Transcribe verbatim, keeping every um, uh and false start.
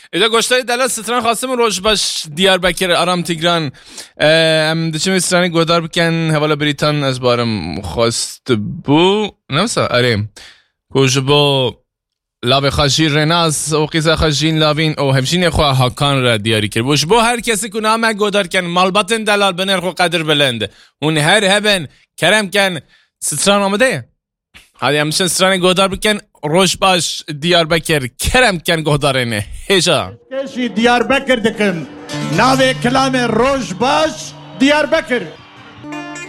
ایجا گوشتای دلال ستران خواستم روش باش دیاربکر آرام تیگران ام دچم استرانی گودار بکن حوالا بریتان از بارم خواست بو نمسا اره کوش با لاب خاشی رناس و قیزا خاشین لابین او همشین خواه حکان را دیاری کرد بوش بو هر کسی که نامه گودار کن مالباتن دلال بنر خو قدر بلنده اون هر هبن کرم کن ستران آمده هادی همشن سترانی گودار بکن روش باش دیاربکر کرم کن گودارینه هیچا کشی دیاربکر دکن ناوه کلام روش باش دیاربکر